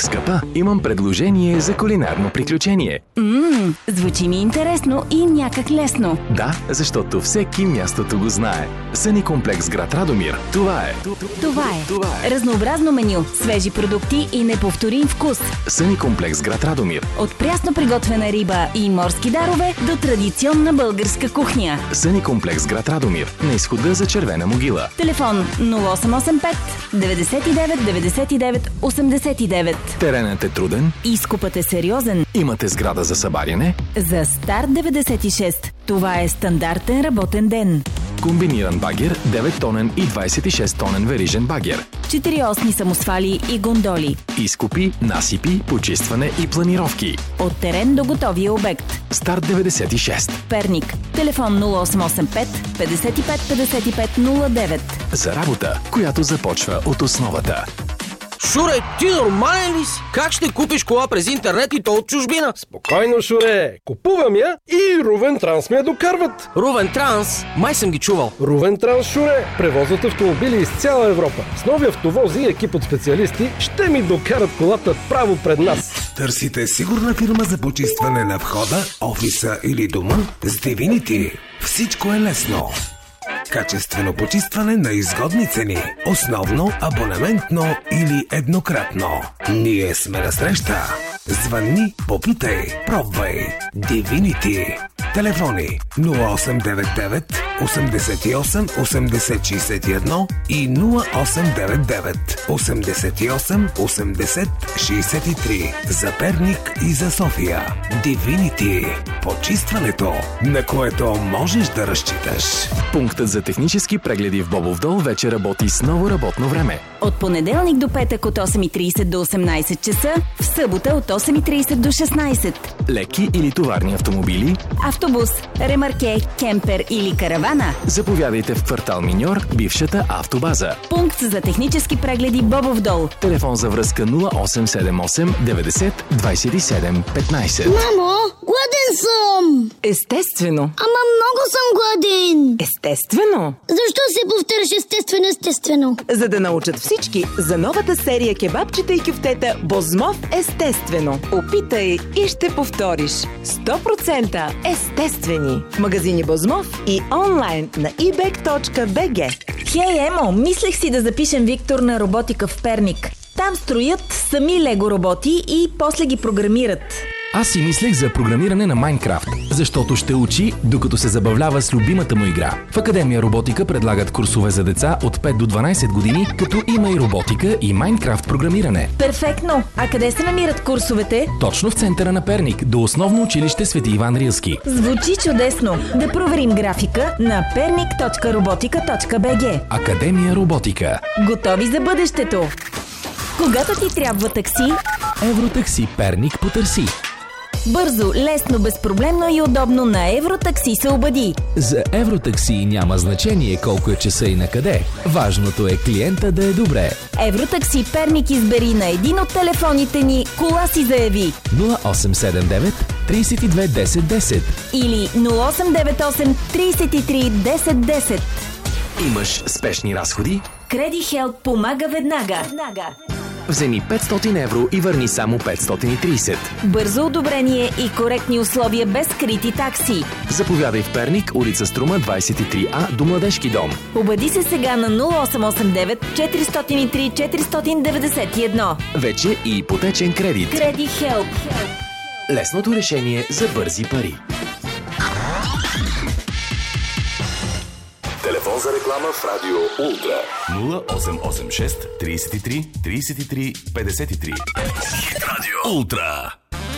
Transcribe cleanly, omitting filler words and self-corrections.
скъпа, имам предложение за кулинарно приключение. Звучи ми интересно и някак лесно. Да, защото всеки мястото го знае. Съни комплекс град Радомир. Това е. Разнообразно меню, свежи продукти и неповторим вкус. Съни комплекс град Радомир. От прясно приготвена риба и морски дарове до традиционна българска кухня. Съни комплекс град Радомир. На изхода за Червена могила. Телефон 0885 99 99 89. Теренът е труден. Изкупът е сериозен. Имате сграда за събаряне. За Старт 96 това е стандартен работен ден. Комбиниран багер, 9-тонен и 26-тонен верижен багер. 4-осни самосвали и гондоли. Изкупи, насипи, почистване и планировки. От терен до готовия обект. Старт 96. Перник. Телефон 0885 55 55 09. За работа, която започва от основата. Шуре, ти нормален ли си? Как ще купиш кола през интернет и то от чужбина? Спокойно, Шуре. Купувам я и Рувен Транс ме я докарват. Рувен Транс? Май съм ги чувал. Рувен Транс, Шуре. Превозват автомобили из цяла Европа. С нови автовози и екип от специалисти ще ми докарат колата право пред нас. Търсите сигурна фирма за почистване на входа, офиса или дома? С Divinity всичко е лесно. Качествено почистване на изгодни цени. Основно, абонаментно или еднократно. Ние сме на среща. Звънни, попитай, пробвай. Divinity. Телефони 0899 88 80 61 и 0899 88 80 63. За Перник и за София. Divinity. Почистването, на което можеш да разчиташ. Пунктът за технически прегледи в Бобов дол вече работи с ново работно време. От понеделник до петък от 8:30 до 18 часа, в събота от 8:30 до 16. Леки или товарни автомобили, Автобус, ремарке, кемпер или каравана. заповядайте в квартал Миньор, бившата автобаза. Пункт за технически прегледи Бобов дол. Телефон за връзка 0878 90 27 15. Мамо, гладен съм! Естествено. Ама много съм гладен! Естествено. Защо се повтаряш естествено? За да научат всички за новата серия кебабчета и кюфтета Бозмов естествено. Опитай и ще повториш. 100% естествени. В магазини Бозмов и онлайн на ebek.bg. Хей, Емо, мислех си да запишем Виктор на роботика в Перник. Там строят сами лего роботи и после ги програмират. Аз си мислех за програмиране на Майнкрафт, защото ще учи, докато се забавлява с любимата му игра. В Академия Роботика предлагат курсове за деца от 5 до 12 години, като има и роботика и Майнкрафт програмиране. Перфектно! А къде се намират курсовете? Точно в центъра на Перник, до основно училище Свети Иван Рилски. Звучи чудесно! Да проверим графика на pernik.robotica.bg. Академия Роботика. Готови за бъдещето! Когато ти трябва такси, Евротакси Перник потърси. бързо, лесно, безпроблемно и удобно на Евротакси се обади. За Евротакси няма значение колко е часа и на къде. Важното е клиента да е добре. Евротакси Перник избери на един от телефоните ни, кола си заяви. 0879 32 10 10. Или 0898 33 10 10. Имаш спешни разходи? CreditHelp помага веднага. Вземи 500 евро и върни само 530. Бързо одобрение и коректни условия без скрити такси. Заповядай в Перник, улица Струма 23А до Младежки дом. Обади се сега на 0889 403 491. Вече и ипотечен кредит. CreditHelp. Лесното решение за бързи пари. Телефон за реклама в Радио Ултра 0886 33 33 53. Радио Ултра.